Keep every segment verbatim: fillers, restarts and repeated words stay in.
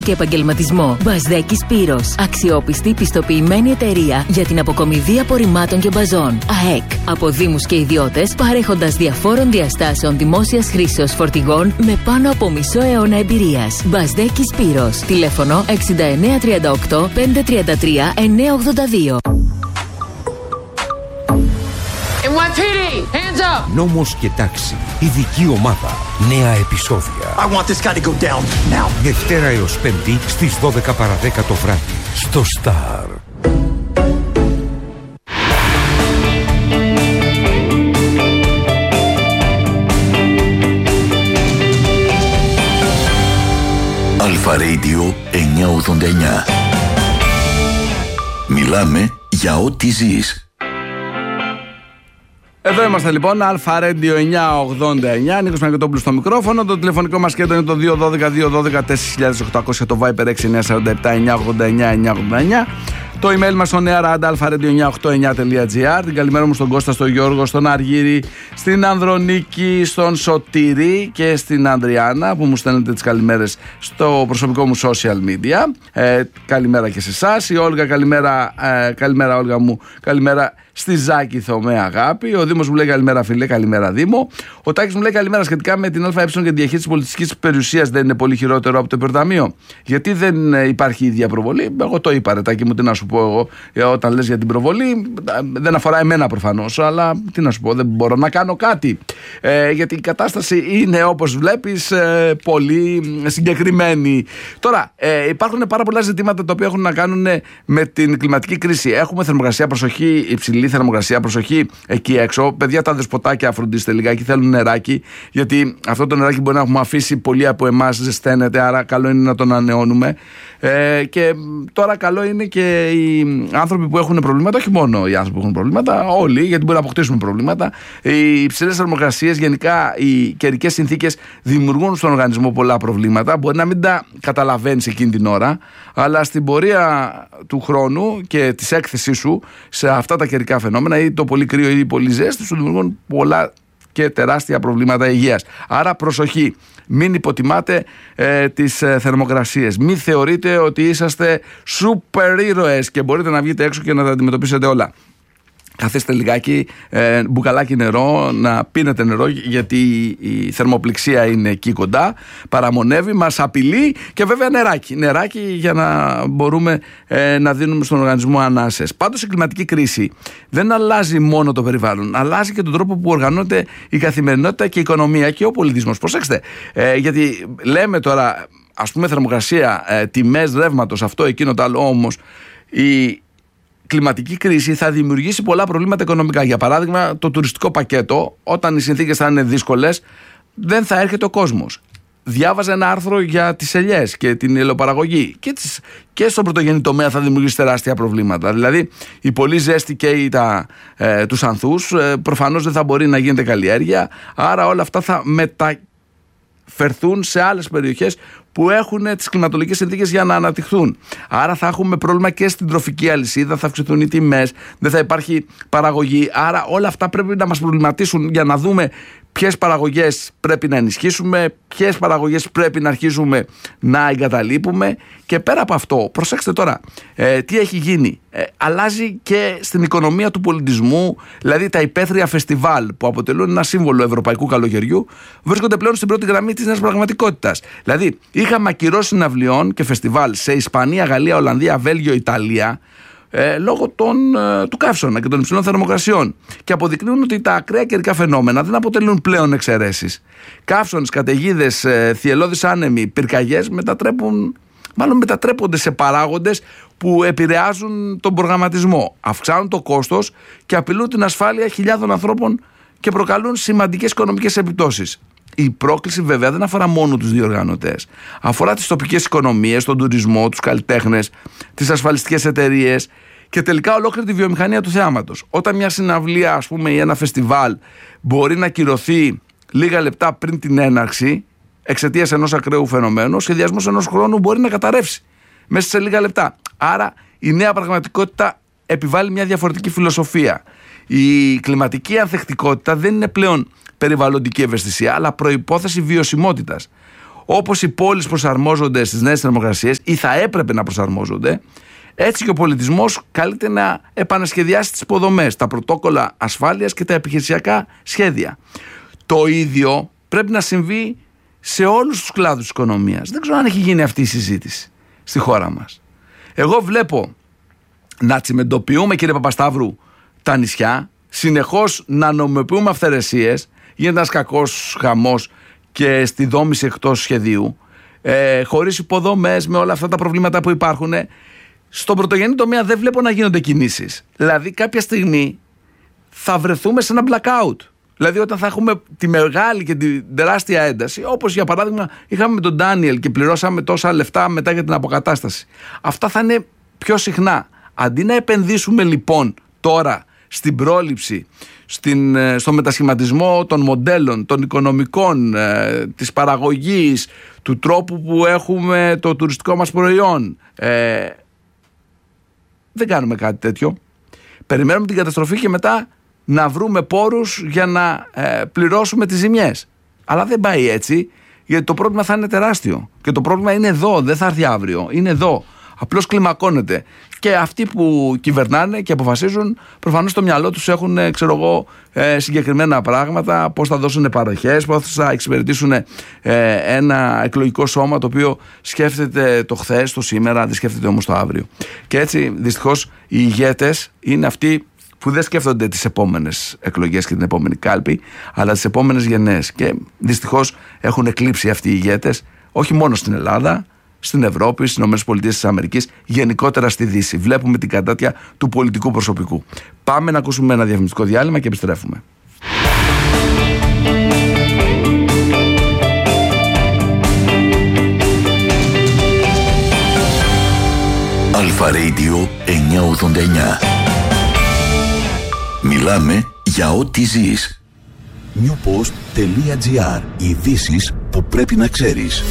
Και επαγγελματισμό. Μπασδέκη Σπύρος. Αξιόπιστη πιστοποιημένη εταιρεία για την αποκομιδή απορριμμάτων και μπαζών. ΑΕΚ. Από δήμους και ιδιώτες, παρέχοντας διαφόρων διαστάσεων δημόσιας χρήσεως φορτηγών με πάνω από μισό αιώνα εμπειρίας. Μπασδέκη Σπύρος. Τηλέφωνο εξήντα εννέα τριάντα οκτώ πεντακόσια τριάντα τρία εννιακόσια ογδόντα δύο. εν γουάι πι ντι, hands up! Νόμος και τάξη. Ειδική ομάδα. Νέα επεισόδια. I want this guy to go down now. Δευτέρα έως Πέμπτη στις δώδεκα παρά δέκα το βράδυ. Στο Star. Αλφα Radio εννιακόσια ογδόντα εννιά. Μιλάμε για ό,τι ζεις. Εδώ είμαστε λοιπόν, Αλφα Radio εννιακόσια ογδόντα εννιά, Νίκος Μαγκετόπουλος στο μικρόφωνο. Το τηλεφωνικό μας κέντρο είναι το δύο ένα δύο δύο ένα δύο τέσσερα χιλιάδες οκτακόσια, το Viber έξι εννιά τέσσερα επτά εννιακόσια ογδόντα εννιά εννιακόσια ογδόντα εννιά. Το email μας στο νεαράντα αλφα radio εννιακόσια ογδόντα εννιά τελεία τζι άρ. Την καλημέρα μου στον Κώστα, στον Γιώργο, στον Αργύρη, στην Ανδρονίκη, στον Σωτήρη και στην Ανδριάννα που μου στέλνετε τις καλημέρες στο προσωπικό μου social media. Ε, καλημέρα και σε εσάς. Η Όλγα, καλημέρα, ε, καλημέρα Όλγα μου, καλημέρα στη Ζάκηθο με αγάπη. Ο Δήμος μου λέει καλημέρα φίλε, καλημέρα Δήμο. Ο Τάκης μου λέει καλημέρα σχετικά με την ΑΕ και τη διαχείριση πολιτιστικής περιουσίας. Δεν είναι πολύ χειρότερο από το υπερταμείο? Γιατί δεν υπάρχει ίδια προβολή? Εγώ το είπα ρε Τάκη μου, τι να σου πω εγώ. Όταν λες για την προβολή, δεν αφορά εμένα προφανώς, αλλά τι να σου πω, δεν μπορώ να κάνω κάτι. Ε, γιατί η κατάσταση είναι όπως βλέπεις ε, πολύ συγκεκριμένη. Τώρα ε, υπάρχουν πάρα πολλά ζητήματα τα οποία έχουν να κάνουν με την κλιματική κρίση. Έχουμε θερμοκρασία, προσοχή, υψηλή θερμοκρασία, προσοχή εκεί έξω. Παιδιά, τα δεσποτάκια φροντίστε λιγάκι, θέλουν νεράκι, γιατί αυτό το νεράκι μπορεί να έχουμε αφήσει πολλοί από εμάς, ζεσταίνεται, άρα καλό είναι να τον ανανεώνουμε. Ε, και τώρα καλό είναι και οι άνθρωποι που έχουν προβλήματα, όχι μόνο οι άνθρωποι που έχουν προβλήματα, όλοι, γιατί μπορεί να αποκτήσουμε προβλήματα. Οι υψηλές θερμοκρασίες, γενικά οι καιρικές συνθήκες δημιουργούν στον οργανισμό πολλά προβλήματα. Μπορεί να μην τα καταλαβαίνεις εκείνη την ώρα, αλλά στην πορεία του χρόνου και της έκθεσής σου σε αυτά τα καιρικά φαινόμενα, ή το πολύ κρύο ή η πολύ ζέστη, σου δημιουργούν πολλά και τεράστια προβλήματα υγείας. Άρα προσοχή, μην υποτιμάτε ε, τις ε, θερμοκρασίες. Μην θεωρείτε ότι είσαστε σούπερ ήρωες και μπορείτε να βγείτε έξω και να τα αντιμετωπίσετε όλα. Καθίστε λιγάκι, ε, μπουκαλάκι νερό, να πίνετε νερό, γιατί η θερμοπληξία είναι εκεί κοντά, παραμονεύει, μας απειλεί, και βέβαια νεράκι, νεράκι για να μπορούμε ε, να δίνουμε στον οργανισμό ανάσες. Πάντως η κλιματική κρίση δεν αλλάζει μόνο το περιβάλλον, αλλάζει και τον τρόπο που οργανώνεται η καθημερινότητα και η οικονομία και ο πολιτισμός. Προσέξτε, ε, γιατί λέμε τώρα, ας πούμε, θερμοκρασία, ε, τιμές ρεύματος, αυτό, εκείνο, το άλλο, όμως η κλιματική κρίση θα δημιουργήσει πολλά προβλήματα οικονομικά. Για παράδειγμα, το τουριστικό πακέτο, όταν οι συνθήκες θα είναι δύσκολες, δεν θα έρχεται ο κόσμος. Διάβαζα ένα άρθρο για τις ελιές και την ελαιοπαραγωγή, και, τις, και στον πρωτογενή τομέα θα δημιουργήσει τεράστια προβλήματα. Δηλαδή, η πολύ ζέστη καίει τα, ε, τους ανθούς, ε, προφανώς δεν θα μπορεί να γίνεται καλλιέργεια, άρα όλα αυτά θα μεταφερθούν σε άλλες περιοχές που έχουν τις κλιματολογικές συνθήκες για να αναπτυχθούν. Άρα θα έχουμε πρόβλημα και στην τροφική αλυσίδα, θα αυξηθούν οι τιμές, δεν θα υπάρχει παραγωγή. Άρα όλα αυτά πρέπει να μας προβληματίσουν για να δούμε ποιες παραγωγές πρέπει να ενισχύσουμε, ποιες παραγωγές πρέπει να αρχίσουμε να εγκαταλείπουμε. Και πέρα από αυτό, προσέξτε τώρα, ε, τι έχει γίνει. Ε, αλλάζει και στην οικονομία του πολιτισμού, δηλαδή τα υπαίθρια φεστιβάλ που αποτελούν ένα σύμβολο ευρωπαϊκού καλοκαιριού, βρίσκονται πλέον στην πρώτη γραμμή της νέας πραγματικότητας. Δηλαδή, είχαμε ακυρώσεις συναυλιών και φεστιβάλ σε Ισπανία, Γαλλία, Ολλανδία, Βέλγιο, Ιταλία, Ε, λόγω των, ε, του καύσωνα και των υψηλών θερμοκρασιών, και αποδεικνύουν ότι τα ακραία καιρικά φαινόμενα δεν αποτελούν πλέον εξαιρέσεις. Καύσωνες, καταιγίδες, ε, θυελλώδεις άνεμοι, πυρκαγιές μετατρέπουν, μάλλον μετατρέπονται σε παράγοντες που επηρεάζουν τον προγραμματισμό, αυξάνουν το κόστος και απειλούν την ασφάλεια χιλιάδων ανθρώπων και προκαλούν σημαντικές οικονομικές επιπτώσεις. Η πρόκληση βέβαια δεν αφορά μόνο τους διοργανωτές. Αφορά τις τοπικές οικονομίες, τον τουρισμό, τους καλλιτέχνες, τις ασφαλιστικές εταιρείες και τελικά ολόκληρη τη βιομηχανία του θεάματος. Όταν μια συναυλία, ας πούμε, ή ένα φεστιβάλ μπορεί να ακυρωθεί λίγα λεπτά πριν την έναρξη εξαιτίας ενός ακραίου φαινομένου, ο σχεδιασμός ενός χρόνου μπορεί να καταρρεύσει μέσα σε λίγα λεπτά. Άρα η νέα πραγματικότητα επιβάλλει μια διαφορετική φιλοσοφία. Η κλιματική ανθεκτικότητα δεν είναι πλέον περιβαλλοντική ευαισθησία, αλλά προϋπόθεση βιωσιμότητας. όπως οι πόλεις προσαρμόζονται στις νέες θερμοκρασίες ή θα έπρεπε να προσαρμόζονται, έτσι και ο πολιτισμός καλείται να επανασχεδιάσει τις υποδομές, τα πρωτόκολλα ασφάλειας και τα επιχειρησιακά σχέδια. Το ίδιο πρέπει να συμβεί σε όλους τους κλάδους της οικονομίας. Δεν ξέρω αν έχει γίνει αυτή η συζήτηση στη χώρα μας. Εγώ βλέπω να τσιμεντοποιούμε, κύριε Παπασταύρου, τα νησιά, συνεχώς να νομιμοποιούμε αυθαιρεσίες, γίνεται ένας κακός χαμός και στη δόμηση εκτός σχεδίου, ε, χωρίς υποδομές, με όλα αυτά τα προβλήματα που υπάρχουν. Στον πρωτογενή τομέα δεν βλέπω να γίνονται κινήσεις. Δηλαδή κάποια στιγμή θα βρεθούμε σε ένα blackout. Δηλαδή όταν θα έχουμε τη μεγάλη και τη τεράστια ένταση, όπως για παράδειγμα είχαμε με τον Ντάνιελ και πληρώσαμε τόσα λεφτά μετά για την αποκατάσταση. Αυτά θα είναι πιο συχνά. Αντί να επενδύσουμε λοιπόν τώρα στην πρόληψη, στην, στο μετασχηματισμό των μοντέλων, των οικονομικών, ε, της παραγωγής, του τρόπου που έχουμε το τουριστικό μας προϊόν, ε, δεν κάνουμε κάτι τέτοιο. Περιμένουμε την καταστροφή και μετά να βρούμε πόρους για να ε, πληρώσουμε τις ζημιές. Αλλά δεν πάει έτσι, γιατί το πρόβλημα θα είναι τεράστιο. Και το πρόβλημα είναι εδώ, δεν θα έρθει αύριο. Είναι εδώ. Απλώς κλιμακώνεται. Και αυτοί που κυβερνάνε και αποφασίζουν, προφανώς στο μυαλό τους έχουν, ξέρω εγώ, ε, συγκεκριμένα πράγματα, πώς θα δώσουν παροχές, πώς θα εξυπηρετήσουν ε, ένα εκλογικό σώμα το οποίο σκέφτεται το χθες, το σήμερα, δεν σκέφτεται όμως το αύριο. Και έτσι, δυστυχώς, οι ηγέτες είναι αυτοί που δεν σκέφτονται τις επόμενες εκλογές και την επόμενη κάλπη, αλλά τις επόμενες γενναίες. Και δυστυχώς έχουν εκλείψει αυτοί οι ηγέτες, όχι μόνο στην Ελλάδα, στην Ευρώπη, στις ΗΠΑ, γενικότερα στη Δύση. Βλέπουμε την κατάτια του πολιτικού προσωπικού. Πάμε να ακούσουμε ένα διαφημιστικό διάλειμμα και επιστρέφουμε. Αλφα Radio εννιακόσια ογδόντα εννιά. Μιλάμε για ό,τι ζεις. newpost.gr. Ειδήσεις που πρέπει να ξέρεις.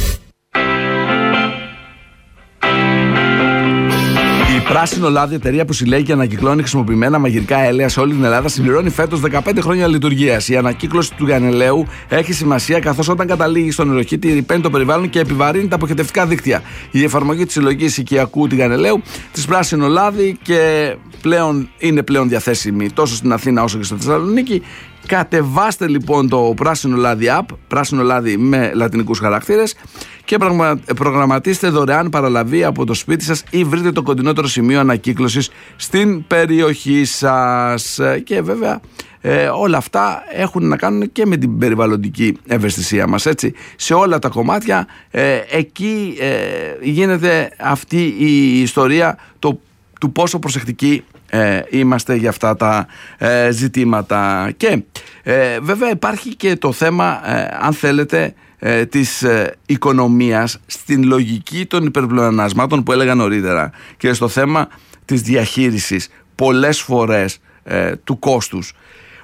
Η Πράσινο Λάδι, εταιρεία που συλλέγει και ανακυκλώνει χρησιμοποιημένα μαγειρικά έλαια σε όλη την Ελλάδα, συμπληρώνει φέτος δεκαπέντε χρόνια λειτουργίας. Η ανακύκλωση του γανελαίου έχει σημασία, καθώς όταν καταλήγει στον νεροχύτη ρυπαίνει το περιβάλλον και επιβαρύνει τα αποχετευτικά δίκτυα. Η εφαρμογή της συλλογής οικιακού τηγανελαίου της Πράσινο Λάδι και πλέον είναι πλέον διαθέσιμη τόσο στην Αθήνα όσο και στη Θεσσαλονίκη. Κατεβάστε λοιπόν το Πράσινο Λάδι app, Πράσινο Λάδι με λατινικούς χαρακτήρες, και προγραμματίστε δωρεάν παραλαβή από το σπίτι σας ή βρείτε το κοντινότερο σημείο ανακύκλωσης στην περιοχή σας. Και βέβαια ε, όλα αυτά έχουν να κάνουν και με την περιβαλλοντική ευαισθησία μας, έτσι. Σε όλα τα κομμάτια ε, εκεί ε, γίνεται αυτή η ιστορία το, του πόσο προσεκτικοί Ε, είμαστε για αυτά τα ε, ζητήματα. Και ε, βέβαια υπάρχει και το θέμα, ε, αν θέλετε, ε, της ε, οικονομίας στην λογική των υπερπλεονασμάτων που έλεγα νωρίτερα και στο θέμα της διαχείρισης πολλές φορές ε, του κόστους.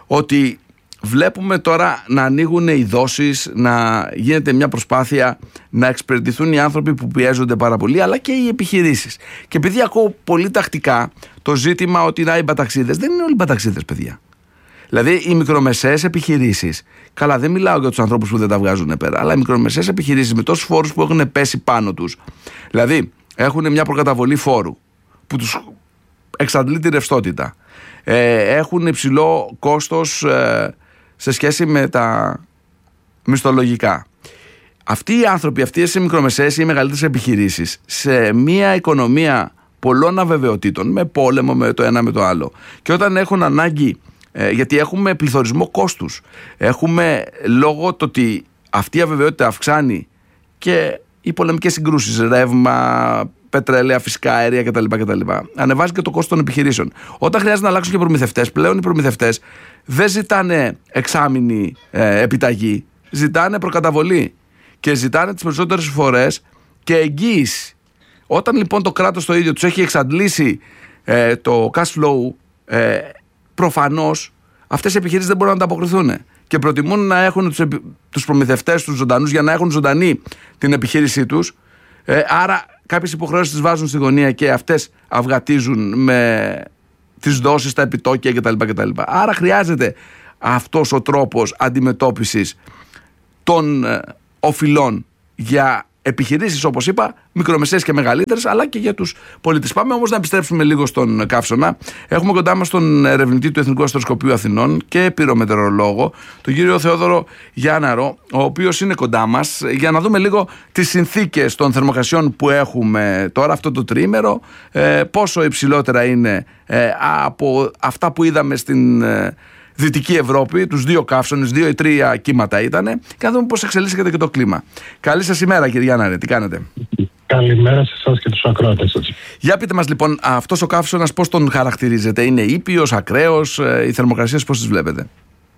Ότι βλέπουμε τώρα να ανοίγουν οι δόσεις, να γίνεται μια προσπάθεια να εξυπηρετηθούν οι άνθρωποι που πιέζονται πάρα πολύ, αλλά και οι επιχειρήσεις. Και επειδή ακούω πολύ τακτικά το ζήτημα ότι να οι μπαταξίδες, δεν είναι όλοι μπαταξίδες, παιδιά. Δηλαδή οι μικρομεσαίες επιχειρήσεις, καλά δεν μιλάω για τους ανθρώπους που δεν τα βγάζουν πέρα, αλλά οι μικρομεσαίες επιχειρήσεις με τόσους φόρους που έχουν πέσει πάνω τους, δηλαδή έχουν μια προκαταβολή φόρου που τους εξαντλεί τη ρευστότητα, ε, έχουν υψηλό κόστος ε, σε σχέση με τα μισθολογικά. Αυτοί οι άνθρωποι, αυτές οι μικρομεσαίες ή οι μεγαλύτερες επιχειρήσεις, σε μια οικονομία πολλών αβεβαιοτήτων, με πόλεμο, με το ένα με το άλλο, και όταν έχουν ανάγκη, ε, γιατί έχουμε πληθωρισμό κόστους, έχουμε λόγω το ότι αυτή η αβεβαιότητα αυξάνει και οι πολεμικές συγκρούσεις, ρεύμα, πετρέλαια, φυσικά αέρια κτλ. κτλ. Ανεβάζει και το κόστος των επιχειρήσεων. Όταν χρειάζεται να αλλάξουν και προμηθευτές, πλέον οι προμηθευτές δεν ζητάνε εξάμηνη ε, επιταγή, ζητάνε προκαταβολή και ζητάνε τις περισσότερες φορές και εγγύηση. Όταν λοιπόν το κράτος το ίδιο τους έχει εξαντλήσει ε, το cash flow, ε, προφανώς αυτές οι επιχειρήσεις δεν μπορούν να ανταποκριθούν και προτιμούν να έχουν τους, τους προμηθευτές τους ζωντανούς για να έχουν ζωντανή την επιχείρησή τους. Ε, άρα κάποιες υποχρεώσεις τις βάζουν στη γωνία και αυτές αυγατίζουν με τις δόσεις, τα επιτόκια κτλ. κτλ. Άρα χρειάζεται αυτός ο τρόπος αντιμετώπισης των ε, οφειλών για επιχειρήσεις, όπως είπα, μικρομεσαίες και μεγαλύτερες, αλλά και για τους πολίτες. Πάμε όμως να επιστρέψουμε λίγο στον καύσωνα. Έχουμε κοντά μας τον ερευνητή του Εθνικού Αστροσκοπείου Αθηνών και πυρομετεωρολόγο, τον κύριο Θεόδωρο Γιάνναρο, ο οποίος είναι κοντά μας, για να δούμε λίγο τις συνθήκες των θερμοκρασιών που έχουμε τώρα, αυτό το τριήμερο, ε, πόσο υψηλότερα είναι ε, από αυτά που είδαμε στην ε, Δυτική Ευρώπη, τους δύο καύσωνες, δύο ή τρία κύματα ήτανε, και να δούμε πώς εξελίσσεται και το κλίμα. Καλή σας ημέρα, κύριε Γιάνναρε, τι κάνετε? Καλημέρα σε εσάς και τους ακροατές σας. Για πείτε μας λοιπόν, αυτός ο καύσωνας πώς τον χαρακτηρίζετε? Είναι ήπιος, ακραίος, οι θερμοκρασίες πώς τις βλέπετε?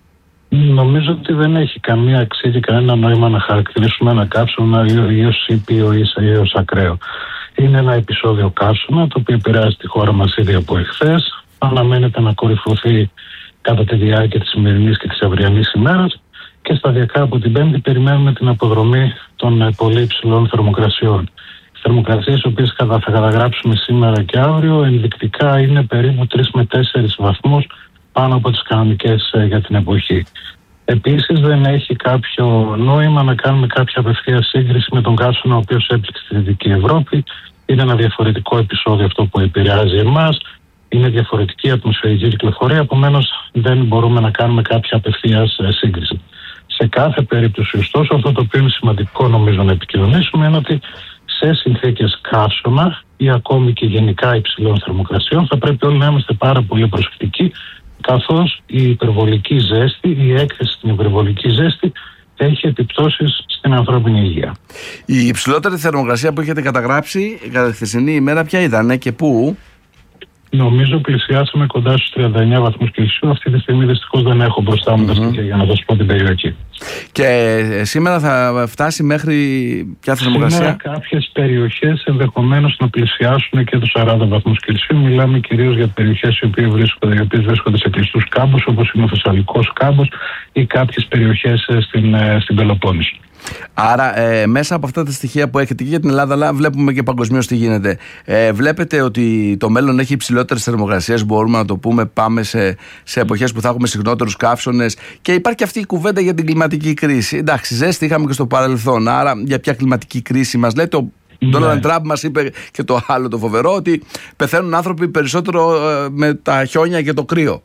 Νομίζω ότι δεν έχει καμία αξία και κανένα νόημα να χαρακτηρίσουμε ένα καύσωνα ή ως ήπιο ή ως ακραίο. Είναι ένα επεισόδιο καύσωνα το οποίο επηρεάζει τη χώρα μας ήδη από εχθές. Αναμένεται να κορυφωθεί κατά τη διάρκεια της σημερινής και της αυριανής ημέρας και σταδιακά από την Πέμπτη περιμένουμε την αποδρομή των πολύ υψηλών θερμοκρασιών. Οι θερμοκρασίες, οι οποίες θα καταγράψουμε σήμερα και αύριο, ενδεικτικά είναι περίπου τρεις με τέσσερις βαθμούς πάνω από τις κανονικές για την εποχή. Επίσης, δεν έχει κάποιο νόημα να κάνουμε κάποια απευθεία σύγκριση με τον καύσωνα ο οποίος έπληξε στη Δυτική Ευρώπη. Είναι ένα διαφορετικό επεισόδιο αυτό που επηρεάζει εμάς. Είναι διαφορετική η ατμοσφαιρική κυκλοφορία, επομένως δεν μπορούμε να κάνουμε κάποια απευθείας σύγκριση. Σε κάθε περίπτωση, ωστόσο, αυτό το οποίο είναι σημαντικό νομίζω να επικοινωνήσουμε είναι ότι σε συνθήκες καύσωνα ή ακόμη και γενικά υψηλών θερμοκρασιών θα πρέπει όλοι να είμαστε πάρα πολύ προσεκτικοί, καθώς η υπερβολική ζέστη, η έκθεση στην υπερβολική ζέστη έχει επιπτώσεις στην ανθρώπινη υγεία. Η υψηλότερη θερμοκρασία που έχετε καταγράψει κατά τη χθεσινή ημέρα ποια ήταν και πού? Νομίζω πλησιάσαμε κοντά στους τριάντα εννέα βαθμούς Κελσίου. Αυτή τη στιγμή δυστυχώς δεν έχω μπροστά μου mm-hmm. τα στοιχεία για να σας πω την περιοχή. Και σήμερα θα φτάσει μέχρι ποια θερμοκρασία? Σήμερα κάποιες περιοχές ενδεχομένως να πλησιάσουν και τους σαράντα βαθμούς Κελσίου. Μιλάμε κυρίως για περιοχές οι οποίες βρίσκονται, οι οποίες βρίσκονται σε κλειστούς κάμπους, όπως είναι ο Θεσσαλικός κάμπος ή κάποιες περιοχές στην, στην Πελοπόννησο. Άρα ε, μέσα από αυτά τα στοιχεία που έχετε και για την Ελλάδα, αλλά βλέπουμε και παγκοσμίως τι γίνεται, ε, βλέπετε ότι το μέλλον έχει υψηλότερες θερμοκρασίες, μπορούμε να το πούμε, πάμε σε, σε εποχές που θα έχουμε συχνότερους καύσωνες, και υπάρχει και αυτή η κουβέντα για την κλιματική κρίση. Εντάξει, ζέστη είχαμε και στο παρελθόν, άρα για ποια κλιματική κρίση μας λέτε? Ο Ντόναλντ Τραμπ μας είπε και το άλλο το φοβερό, ότι πεθαίνουν άνθρωποι περισσότερο ε, με τα χιόνια και το κρύο.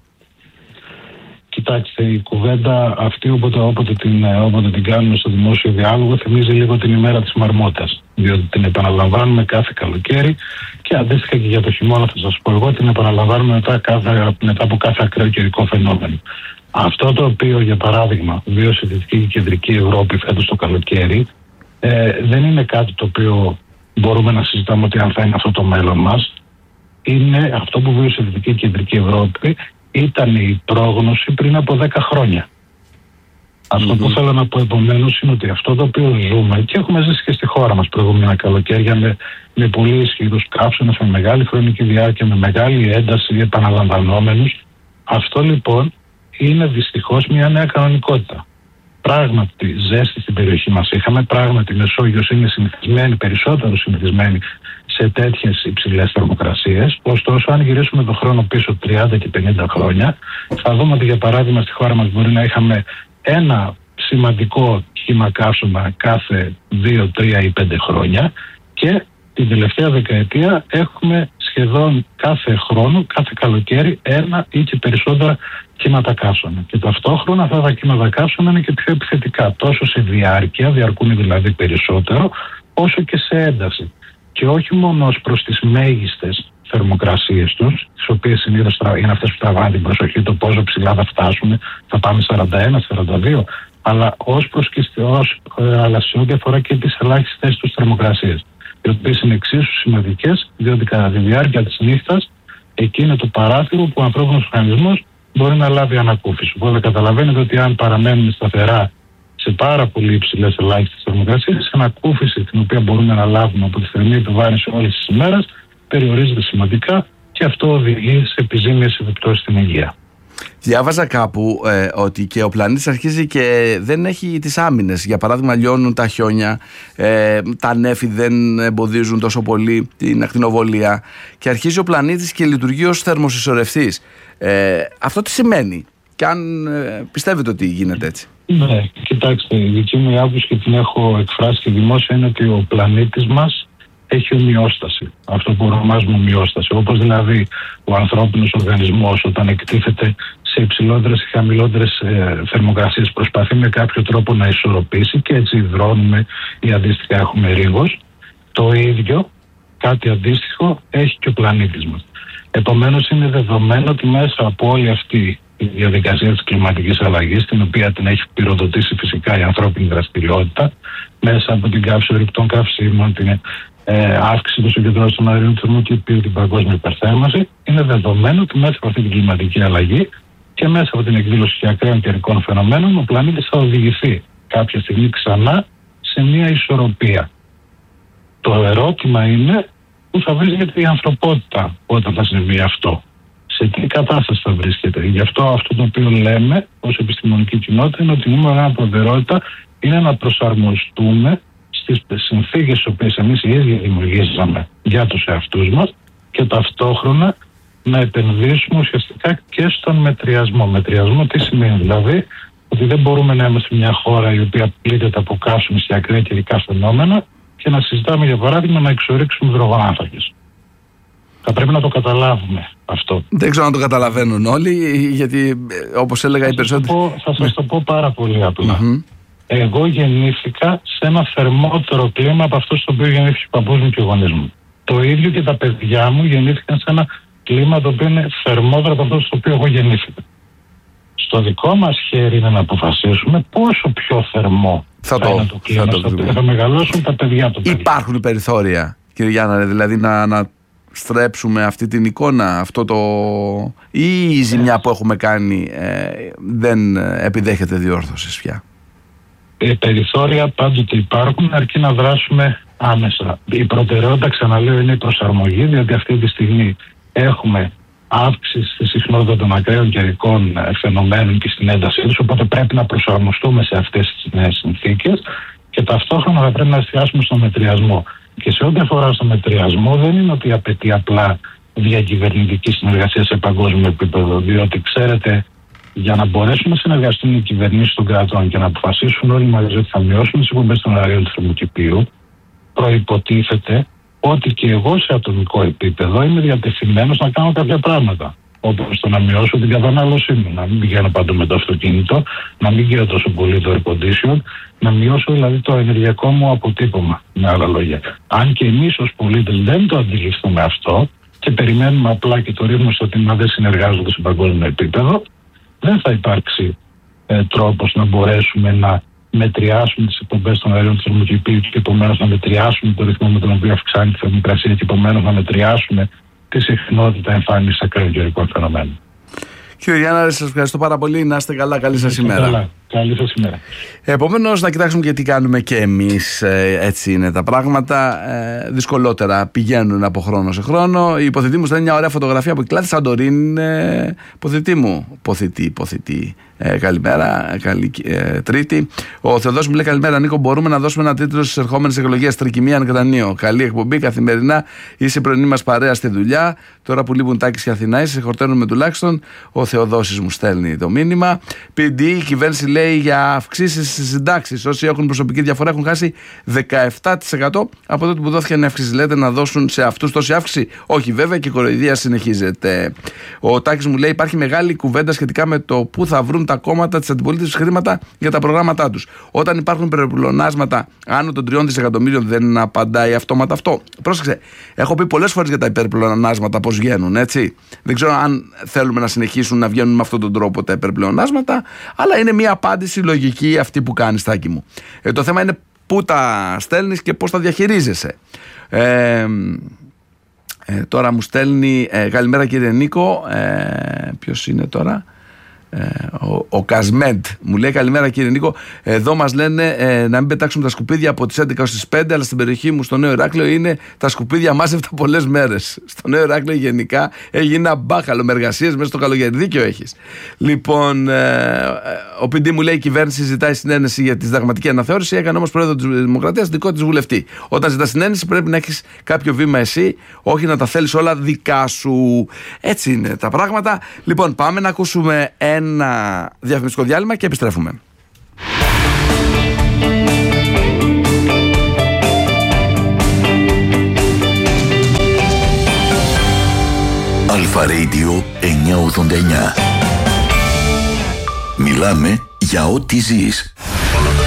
Κοιτάξτε, η κουβέντα αυτή όποτε, όποτε, την, όποτε την κάνουμε στο δημόσιο διάλογο θυμίζει λίγο την ημέρα της Μαρμότας, διότι την επαναλαμβάνουμε κάθε καλοκαίρι και αντίστοιχα και για το χειμώνα θα σας πω εγώ, την επαναλαμβάνουμε μετά, κάθε, μετά από κάθε ακραίο καιρικό φαινόμενο. Αυτό το οποίο για παράδειγμα βίωσε η Δυτική και Κεντρική Ευρώπη φέτος το καλοκαίρι ε, δεν είναι κάτι το οποίο μπορούμε να συζητάμε ότι αν θα είναι αυτό το μέλλον μας. Είναι αυτό που βίωσε η Δυτική και Κεντρική Ευρώπη. Ήταν η πρόγνωση πριν από δέκα χρόνια. Αυτό mm-hmm. που θέλω να πω επομένως είναι ότι αυτό το οποίο ζούμε και έχουμε ζήσει και στη χώρα μας προηγούμενα καλοκαίρια με, με πολύ ισχυρούς καύσωνες, με μεγάλη χρονική διάρκεια, με μεγάλη ένταση, επαναλαμβανόμενους. Αυτό λοιπόν είναι δυστυχώς μια νέα κανονικότητα. Πράγματι ζέστη στην περιοχή μας είχαμε, πράγματι η Μεσόγειος είναι συνηθισμένη, περισσότερο συνηθισμένη σε τέτοιες υψηλές θερμοκρασίες. Ωστόσο, αν γυρίσουμε τον χρόνο πίσω τριάντα και πενήντα χρόνια, θα δούμε ότι για παράδειγμα στη χώρα μας μπορεί να είχαμε ένα σημαντικό κύμα καύσωνα κάθε δύο, τρία ή πέντε χρόνια και την τελευταία δεκαετία έχουμε σχεδόν κάθε χρόνο, κάθε καλοκαίρι, ένα ή και περισσότερα κύματα καύσωνα. Και ταυτόχρονα αυτά τα κύματα καύσωνα είναι και πιο επιθετικά, τόσο σε διάρκεια, διαρκούν δηλαδή περισσότερο, όσο και σε ένταση. Και όχι μόνο ως προς τις μέγιστες θερμοκρασίες τους, τις οποίες συνήθως είναι αυτές που τραβάνε την προσοχή, το πόσο ψηλά θα φτάσουμε, θα πάμε σαράντα ένα, σαράντα δύο, αλλά ως προς και ως, αλλά σε ό,τι αφορά και τις ελάχιστες τους θερμοκρασίες, οι οποίες είναι εξίσου σημαντικές, διότι κατά τη διάρκεια της νύχτας εκεί είναι το παράθυρο που ο ανθρώπινος οργανισμός μπορεί να λάβει ανακούφιση. Οπότε καταλαβαίνετε ότι αν παραμένουμε σταθερά σε πάρα πολύ υψηλές ελάχιστες θερμοκρασίες, η ανακούφιση την οποία μπορούμε να λάβουμε από τη θερμή επιβάρυνση όλης της ημέρας περιορίζεται σημαντικά και αυτό οδηγεί σε επιζήμιες επιπτώσεις στην υγεία. Διάβαζα κάπου ε, ότι και ο πλανήτης αρχίζει και δεν έχει τις άμυνες. Για παράδειγμα, λιώνουν τα χιόνια, ε, τα νέφη δεν εμποδίζουν τόσο πολύ την ακτινοβολία και αρχίζει ο πλανήτης και λειτουργεί ως θερμοσυσσωρευτής. Ε, αυτό τι σημαίνει? και αν ε, πιστεύετε ότι γίνεται έτσι. Ναι, κοιτάξτε, η δική μου άποψη και την έχω εκφράσει και δημόσια είναι ότι ο πλανήτης μας έχει ομοιόσταση. Αυτό που ονομάζουμε ομοιόσταση. Όπως δηλαδή ο ανθρώπινος οργανισμός όταν εκτίθεται σε υψηλότερες ή χαμηλότερες ε, θερμοκρασίες προσπαθεί με κάποιο τρόπο να ισορροπήσει και έτσι υδρώνουμε ή αντίστοιχα έχουμε ρίγος. Το ίδιο, κάτι αντίστοιχο, έχει και ο πλανήτης μας. Επομένως είναι δεδομένο ότι μέσα από όλη αυτή η διαδικασία της κλιματικής αλλαγής, την οποία την έχει πυροδοτήσει φυσικά η ανθρώπινη δραστηριότητα, μέσα από την καύση ορυκτών καυσίμων, την ε, αύξηση των συγκεντρώσεων των αερίων του θερμοκηπίου, την παγκόσμια υπερθέρμανση, είναι δεδομένο ότι μέσα από αυτή την κλιματική αλλαγή και μέσα από την εκδήλωση και ακραίων καιρικών φαινομένων, ο πλανήτης θα οδηγηθεί κάποια στιγμή ξανά σε μια ισορροπία. Το ερώτημα είναι πού θα βρίσκεται η ανθρωπότητα όταν θα συμβεί αυτό. Σε τι κατάσταση θα βρίσκεται. Γι' αυτό αυτό το οποίο λέμε ως επιστημονική κοινότητα είναι ότι η νούμερα προτεραιότητα είναι να προσαρμοστούμε στις συνθήκες τις οποίες εμείς οι ίδιοι δημιουργήσαμε για τους εαυτούς μας και ταυτόχρονα να επενδύσουμε ουσιαστικά και στον μετριασμό. Μετριασμό τι σημαίνει δηλαδή? Ότι δεν μπορούμε να είμαστε μια χώρα η οποία πλήττεται από καύσιμες και ακραία καιρικά φαινόμενα και να συζητάμε για παράδειγμα να εξορίξουμε υδρογονάνθρακες. Θα πρέπει να το καταλάβουμε αυτό. Δεν ξέρω αν το καταλαβαίνουν όλοι, γιατί όπως έλεγα οι περισσότεροι... Θα σας το πω πάρα πολύ απλά. Mm-hmm. Εγώ γεννήθηκα σε ένα θερμότερο κλίμα από αυτό στο οποίο γεννήθηκε ο παππούς μου και ο γονείς μου. Το ίδιο και τα παιδιά μου γεννήθηκαν σε ένα κλίμα το οποίο είναι θερμότερο από αυτό στο οποίο εγώ γεννήθηκα. Στο δικό μας χέρι είναι να αποφασίσουμε πόσο πιο θερμό θα, θα το, είναι το κλίμα θα, το, στο οποίο θα μεγαλώσουν τα παιδιά του. Υπάρχουν περιθώρια, κύριε Γιάνναρε, δηλαδή να... να... στρέψουμε αυτή την εικόνα, αυτό το... ή η ζημιά που έχουμε κάνει ε, δεν επιδέχεται διόρθωσης πια? Ε, περιθώρια πάντοτε υπάρχουν, αρκεί να δράσουμε άμεσα. Η προτεραιότητα, ξαναλέω, είναι η προσαρμογή, διότι αυτή τη στιγμή έχουμε αύξηση στη συχνότητα των ακραίων καιρικών φαινομένων και στην έντασή τους, οπότε πρέπει να προσαρμοστούμε σε αυτές τις νέες συνθήκες και ταυτόχρονα θα πρέπει να εστιάσουμε στο μετριασμό. Και σε ό,τι αφορά στο μετριασμό, δεν είναι ότι απαιτεί απλά διακυβερνητική συνεργασία σε παγκόσμιο επίπεδο. Διότι ξέρετε, για να μπορέσουν να συνεργαστούν οι κυβερνήσεις των κρατών και να αποφασίσουν όλοι μαζί ότι θα μειώσουν τις εκπομπές των αερίων του θερμοκηπίου, προϋποτίθεται ότι και εγώ σε ατομικό επίπεδο είμαι διατεθειμένος να κάνω κάποια πράγματα. Όπως το να μειώσω την κατανάλωσή μου, να μην πηγαίνω παντού με το αυτοκίνητο, να μην καίω τόσο πολύ το air condition, να μειώσω δηλαδή το ενεργειακό μου αποτύπωμα, με άλλα λόγια. Αν και εμείς ως πολίτες δεν το αντιληφθούμε αυτό και περιμένουμε απλά και το ρίχνουμε στο ότι δεν συνεργάζονται σε παγκόσμιο επίπεδο, δεν θα υπάρξει ε, τρόπος να μπορέσουμε να μετριάσουμε τις εκπομπές των αερίων του θερμοκηπίου και επομένως να μετριάσουμε το ρυθμό με τον οποίο αυξάνει τη θερμοκρασία και επομένως να μετριάσουμε τη συχνότητα εμφάνισης ακραίων καιρικών φαινομένων. Κύριε Γιάνναρε, σας ευχαριστώ πάρα πολύ. Να είστε καλά. Καλή σας ημέρα. Καλά. Καλή σας ημέρα. Επομένως, να κοιτάξουμε και τι κάνουμε και εμείς. Ε, έτσι είναι τα πράγματα. Ε, δυσκολότερα πηγαίνουν από χρόνο σε χρόνο. Η υποθητή μου στέλνει μια ωραία φωτογραφία που κυκλάται Σαντορίνη. Ε, υποθητή μου. Υποθητή, υποθητή. Ε, καλημέρα, καλή ε, Τρίτη. Ο Θεοδός μου λέει: καλημέρα, Νίκο. Μπορούμε να δώσουμε ένα τίτλο στις ερχόμενες εκλογές? Τρικυμία αν κρανίο. Καλή εκπομπή καθημερινά. Είσαι πρωινή μας παρέα στη δουλειά. Τώρα που λείπουν Τάκης και Αθηνάης, σε χορταίνουμε τουλάχιστον. Ο Θεοδόσης μου στέλνει το μήνυμα. πι ντι, η κυβέρνηση λέει για αυξήσεις στις συντάξεις. Όσοι έχουν προσωπική διαφορά έχουν χάσει δεκαεπτά τοις εκατό από τότε που δόθηκε μια αύξηση. Λέτε να δώσουν σε αυτούς τόση αύξηση? Όχι, βέβαια, και η κοροϊδία συνεχίζεται. Ο Τάκης μου λέει: υπάρχει μεγάλη κουβέντα σχετικά με το πού θα βρουν τα κόμματα της αντιπολίτευσης χρήματα για τα προγράμματά τους. Όταν υπάρχουν υπερπλεονάσματα άνω των τριών δισεκατομμύριων, δεν απαντάει αυτόματα αυτό? Πρόσεξε, έχω πει πολλές φορές για τα υπερπλεονάσματα πώς βγαίνουν, έτσι. Δεν ξέρω αν θέλουμε να συνεχίσουν να βγαίνουν με αυτόν τον τρόπο τα υπερπλεονάσματα, αλλά είναι μια απάντηση λογική αυτή που κάνεις, Τάκη μου. Ε, το θέμα είναι πού τα στέλνεις και πώς τα διαχειρίζεσαι. Ε, ε, τώρα μου στέλνει ε, καλημέρα κύριε Νίκο. Ε, ποιος είναι τώρα? Ο, ο Κασμέντ μου λέει: καλημέρα κύριε Νίκο. Εδώ μας λένε ε, να μην πετάξουμε τα σκουπίδια από τις έντεκα ως τις πέντε, αλλά στην περιοχή μου στο Νέο Ηράκλειο είναι τα σκουπίδια μάζευτα πολλές μέρες. Στο Νέο Ηράκλειο γενικά έγινε ένα μπάχαλο με εργασίες μέσα στο καλοκαίρι. Δίκιο έχεις. Λοιπόν, ε, ο πι ντι μου λέει: η κυβέρνηση ζητάει συνένεση για τη συνταγματική αναθεώρηση. Έκανε όμως πρόεδρο της Δημοκρατίας δικό της βουλευτή. Όταν ζητάς συνένεση πρέπει να έχεις κάποιο βήμα εσύ, όχι να τα θέλεις όλα δικά σου. Έτσι είναι τα πράγματα. Λοιπόν, πάμε να ακούσουμε ένα ένα διαφημιστικό διάλειμμα και επιστρέφουμε. Αλφα Radio εννιακόσια ογδόντα εννιά. Μιλάμε για ό,τι ζεις.